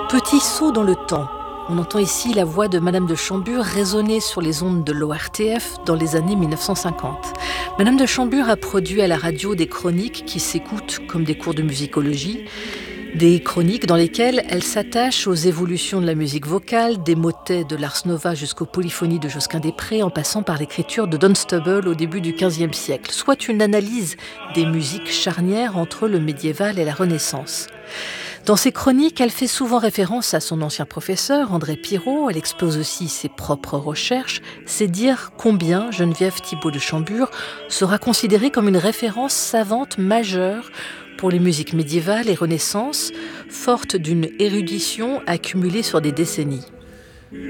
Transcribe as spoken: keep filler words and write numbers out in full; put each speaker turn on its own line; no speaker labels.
Petit saut dans le temps. On entend ici la voix de Madame de Chambure résonner sur les ondes de l'O R T F dans les années mille neuf cent cinquante. Madame de Chambure a produit à la radio des chroniques qui s'écoutent comme des cours de musicologie, des chroniques dans lesquelles elle s'attache aux évolutions de la musique vocale, des motets de l'Ars Nova jusqu'aux polyphonies de Josquin-des-Prés, en passant par l'écriture de Dunstable au début du quinzième siècle, soit une analyse des musiques charnières entre le médiéval et la Renaissance. Dans ses chroniques, elle fait souvent référence à son ancien professeur, André Pirot. Elle expose aussi ses propres recherches. C'est dire combien Geneviève Thibault de Chambure sera considérée comme une référence savante majeure pour les musiques médiévales et Renaissance, forte d'une érudition accumulée sur des décennies.